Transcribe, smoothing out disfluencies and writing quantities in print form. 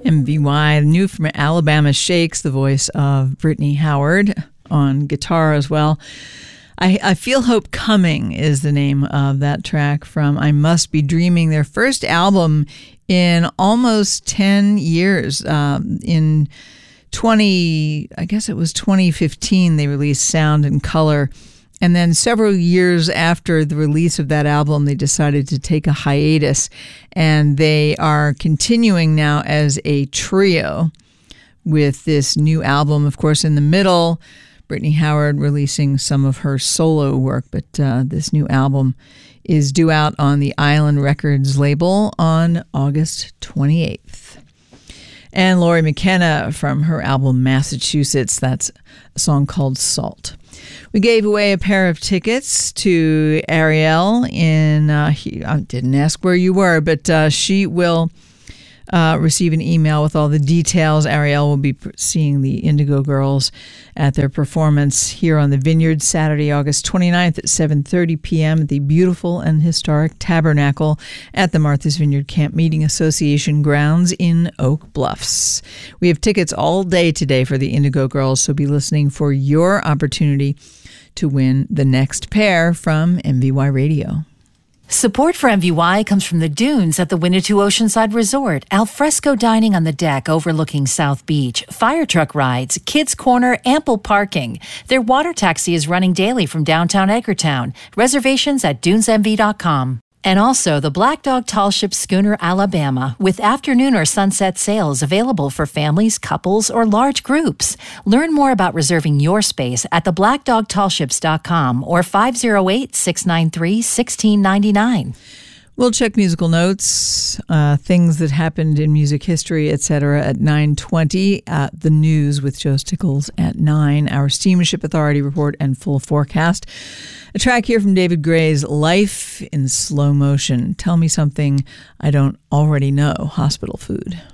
MVY, new from Alabama Shakes, the voice of Brittany Howard on guitar as well. I Feel Hope Coming is the name of that track from I Must Be Dreaming, their first album in almost 10 years. In 2015, they released Sound and Color. And then several years after the release of that album, they decided to take a hiatus. And they are continuing now as a trio with this new album. Of course, in the middle, Brittany Howard releasing some of her solo work. But this new album is due out on the Island Records label on August 28th. And Lori McKenna from her album Massachusetts, that's a song called Salt. We gave away a pair of tickets to Ariel in, I didn't ask where you were, but she will receive an email with all the details. Ariel will be seeing the Indigo Girls at their performance here on the Vineyard Saturday, August 29th at 7:30 p.m. at the beautiful and historic Tabernacle at the Martha's Vineyard Camp Meeting Association grounds in Oak Bluffs. We have tickets all day today for the Indigo Girls, so be listening for your opportunity to win the next pair from MVY Radio. Support for MVY comes from the dunes at the Winnetou Oceanside Resort, alfresco dining on the deck overlooking South Beach, fire truck rides, kids' corner, ample parking. Their water taxi is running daily from downtown Edgartown. Reservations at dunesmv.com. And also the Black Dog Tall Ship Schooner Alabama with afternoon or sunset sails available for families, couples, or large groups. Learn more about reserving your space at theblackdogtallships.com or 508-693-1699. We'll check musical notes, things that happened in music history, etc. at 9:20. The news with Joe Stickles at 9. Our Steamship Authority report and full forecast. A track here from David Gray's Life in Slow Motion. Tell me something I don't already know. Hospital food.